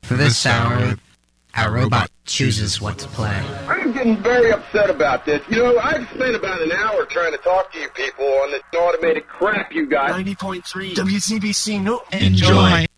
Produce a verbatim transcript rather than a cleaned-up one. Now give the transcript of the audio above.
For this hour, our robot chooses what to play. I'm getting very upset about this. You know, I've spent about an hour trying to talk to you people on this automated crap you got. ninety point three W C B C. No. Enjoy.